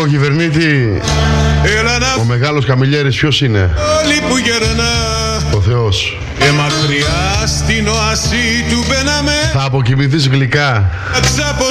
ελληνικό κυβερνήτη, ο μεγάλος Καμιλιέρης ποιος είναι? Που γερνά, ο Θεός. και μακριά στην οασί του μπαίναμε. Θα αποκοιμηθείς γλυκά.